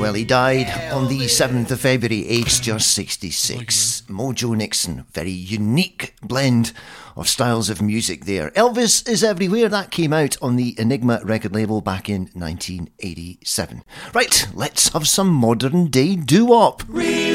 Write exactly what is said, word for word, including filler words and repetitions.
Well, he died on the seventh of February, aged just sixty-six. Mojo Nixon, very unique blend of styles of music there. Elvis is Everywhere, that came out on the Enigma record label back in nineteen eighty-seven. Right, let's have some modern day doo-wop.